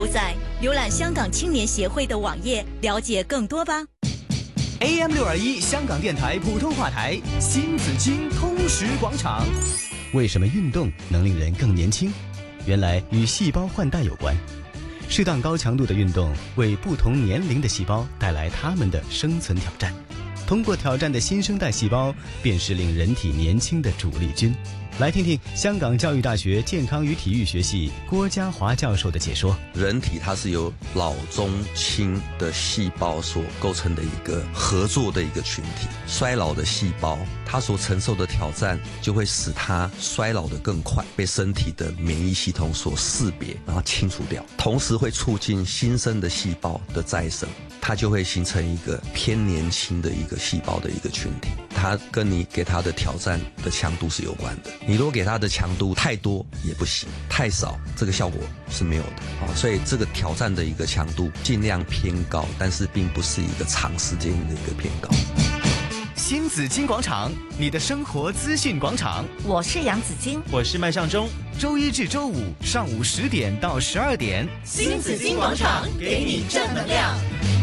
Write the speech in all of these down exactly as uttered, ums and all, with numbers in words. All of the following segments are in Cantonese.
在浏览香港青年协会的网页，了解更多吧。 A M 六二一香港电台普通话台，新紫荆通识广场。为什么运动能令人更年轻？原来与细胞换代有关。适当高强度的运动为不同年龄的细胞带来它们的生存挑战。通过挑战的新生代细胞，便是令人体年轻的主力军。来听听香港教育大学健康与体育学系郭家华教授的解说。 人体它是由老中青的细胞所构成的一个合作的一个群体。衰老的细胞，它所承受的挑战就会使它衰老得更快，被身体的免疫系统所识别，然后清除掉，同时会促进新生的细胞的再生，它就会形成一个偏年轻的一个细胞的一个群体。它跟你给它的挑战的强度是有关的。你如果给它的强度太多也不行，太少这个效果是没有的啊。所以这个挑战的一个强度尽量偏高，但是并不是一个长时间的一个偏高。 新紫荆广场，你的生活资讯广场。 我是杨紫荆， 我是麦尚中。 周一至周五上午十点到十二点， 新紫荆广场给你正能量。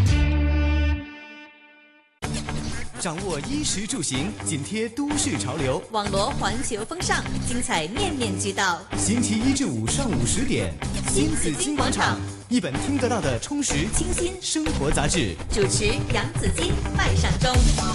掌握衣食住行，紧贴都市潮流， 网罗环球风尚，精彩面面俱到。 星期一至五上午十点， 新紫荆广场， 一本听得到的充实清新生活杂志。 主持杨紫荆、麦尚中。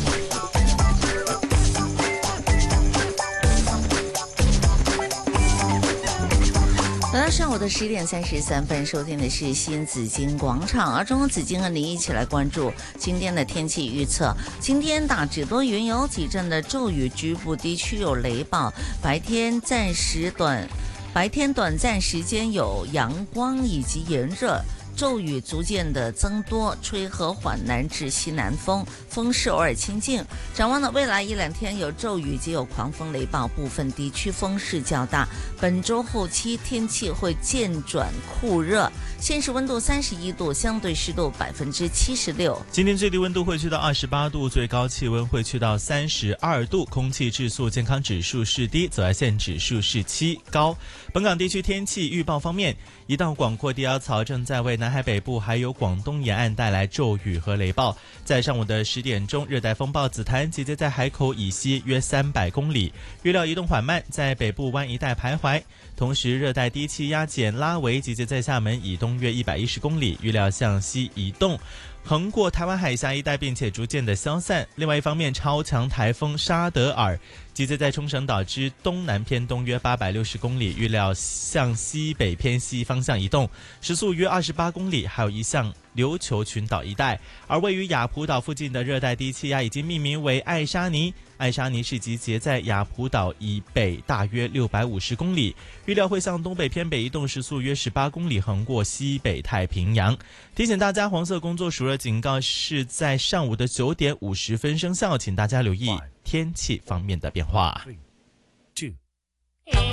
来到上午的十点三十三分，收听的是新紫荆广场，而中国紫荆和你一起来关注今天的天气预测。今天大致多云，有几阵的骤雨，局部地区有雷暴，白天暂时短，白天短暂时间有阳光以及炎热。骤雨逐渐的增多，吹和缓南至西南风，风势偶尔清劲。展望的未来一两天有骤雨及有狂风雷暴，部分地区风势较大。本周后期天气会渐转酷热，现时温度三十一度，相对湿度百分之七十六。 今天最低温度会去到二十八度，最高气温会去到三十二度，空气质素健康指数是低，紫外线指数是七，高。本港地区天气预报方面，一道广阔低压槽正在为南海北部还有广东沿岸带来骤雨和雷暴。在上午的十点钟，热带风暴紫檀集结在海口以西约三百公里，预料移动缓慢，在北部湾一带徘徊。同时，热带低气压简拉维集结在厦门以东约一百一十公里，预料向西移动，横过台湾海峡一带，并且逐渐的消散。另外一方面，超强台风沙德尔集结在冲绳岛之东南偏东约八百六十公里，预料向西北偏西方向移动，时速约二十八公里，还有移向琉球群岛一带。而位于雅浦岛附近的热带低气压已经命名为艾莎尼，艾莎尼是集结在雅浦岛以北大约六百五十公里，预料会向东北偏北移动，时速约十八公里，横过西北太平洋。提醒大家，黄色工作暑热警告是在上午的九点五十分生效，请大家留意天气方面的变化。